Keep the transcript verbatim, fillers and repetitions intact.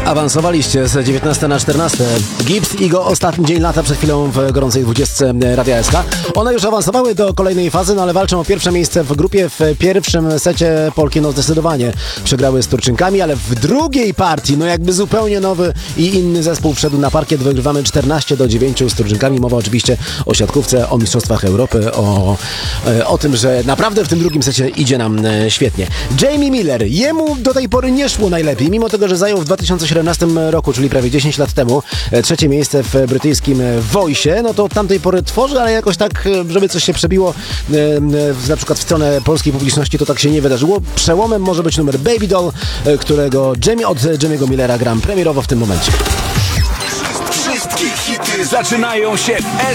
Awansowaliście z dziewiętnaście na czternaście. Gibbs i go ostatni dzień lata przed chwilą w gorącej dwudziestce Radia S K. One już awansowały do kolejnej fazy, no ale walczą o pierwsze miejsce w grupie. W pierwszym secie Polki no zdecydowanie przegrały z Turczynkami, ale w drugiej partii no jakby zupełnie nowy i inny zespół wszedł na parkiet. Wygrywamy czternaście do dziewięciu z Turczynkami. Mowa oczywiście o siatkówce, o mistrzostwach Europy, o, o tym, że naprawdę w tym drugim secie idzie nam świetnie. Jamie Miller, jemu do tej pory nie szło najlepiej, mimo tego, że zajął w dwa tysiące siedemnastym roku, czyli prawie dziesięć lat temu, trzecie miejsce w brytyjskim Voice, no to od tamtej pory tworzy, ale jakoś tak, żeby coś się przebiło na przykład w stronę polskiej publiczności, to tak się nie wydarzyło. Przełomem może być numer Baby Doll, którego Jamie od Jamie'ego Millera gram premierowo w tym momencie. Wszystkie hity zaczynają się w